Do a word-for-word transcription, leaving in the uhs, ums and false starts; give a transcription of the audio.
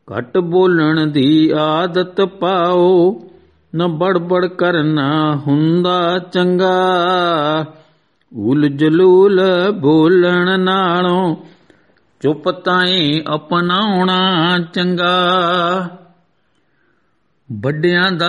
ਘੱਟ ਬੋਲਣ ਦੀ ਆਦਤ ਪਾਓ, ਨਾ ਬੜਬੜ ਕਰਨਾ ਹੁੰਦਾ ਚੰਗਾ। ਉਲ ਜਲੂਲ ਬੋਲਣ ਨਾਲੋਂ ਚੁੱਪ ਤਾਈਂ ਅਪਣਾਉਣਾ ਚੰਗਾ। ਵੱਡਿਆਂ ਦਾ